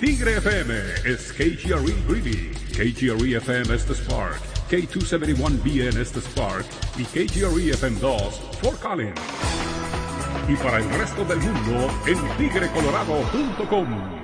Tigre FM is KGRE Greeley, KGRE FM es the Spark, K271BN es the Spark y KGRE FM 2 Fort Collins. Y para el resto del mundo en tigrecolorado.com.